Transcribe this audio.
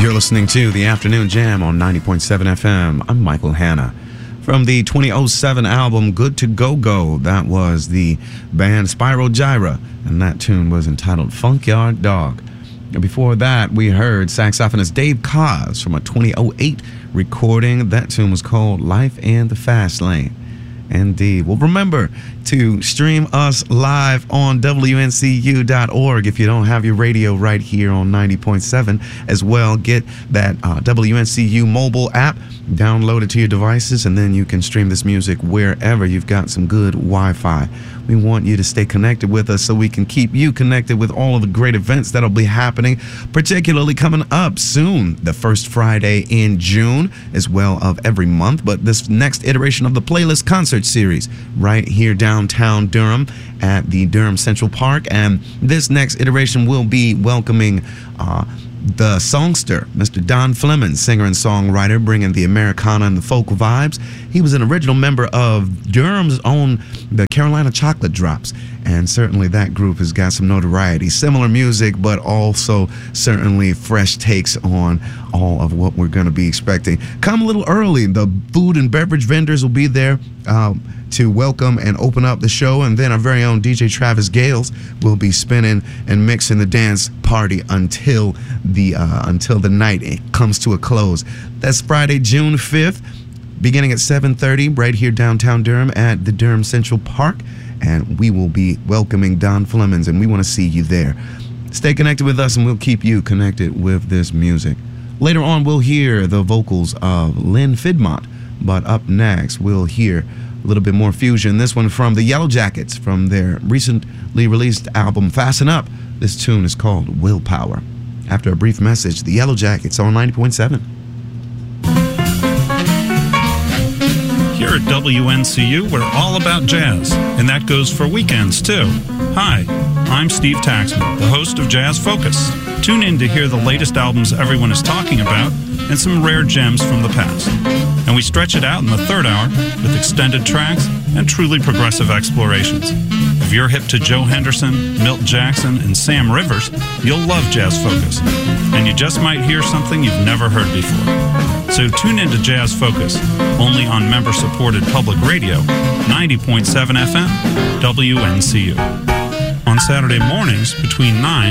You're listening to The Afternoon Jam on 90.7 FM. I'm Michael Hanna. From the 2007 album Good to Go Go, that was the band Spyro Gyra, and that tune was entitled Funkyard Dog. And before that, we heard saxophonist Dave Koz from a 2008 recording. That tune was called Life in the Fast Lane. Indeed. Well, remember to stream us live on WNCU.org if you don't have your radio right here on 90.7. As well, get that WNCU mobile app, download it to your devices, and then you can stream this music wherever you've got some good Wi-Fi. We want you to stay connected with us so we can keep you connected with all of the great events that'll be happening, particularly coming up soon, the first Friday in June, as well of every month. But this next iteration of the Playlist Concert Series right here downtown Durham at the Durham Central Park. And this next iteration will be welcoming the songster, Mr. Don Fleming, singer and songwriter, bringing the Americana and the folk vibes. He was an original member of Durham's own the Carolina Chocolate Drops, and certainly that group has got some notoriety. Similar music, but also certainly fresh takes on all of what we're going to be expecting. Come a little early. The food and beverage vendors will be there to welcome and open up the show, and then our very own DJ Travis Gales will be spinning and mixing the dance party until the night comes to a close. That's Friday, June 5th, beginning at 7:30 right here downtown Durham at the Durham Central Park, and we will be welcoming Don Fleming, and we want to see you there. Stay connected with us, and we'll keep you connected with this music. Later on, we'll hear the vocals of Lynn Fidmont, but up next, we'll hear a little bit more fusion. This one from the Yellow Jackets from their recently released album Fasten Up. This tune is called Willpower. After a brief message, the Yellow Jackets on 90.7. Here at WNCU, we're all about jazz, and that goes for weekends too. Hi, I'm Steve Taxman, the host of Jazz Focus. Tune in to hear the latest albums everyone is talking about and some rare gems from the past. And we stretch it out in the third hour with extended tracks and truly progressive explorations. If you're hip to Joe Henderson, Milt Jackson, and Sam Rivers, you'll love Jazz Focus. And you just might hear something you've never heard before. So tune in to Jazz Focus, only on member-supported public radio, 90.7 FM, WNCU. On Saturday mornings between 9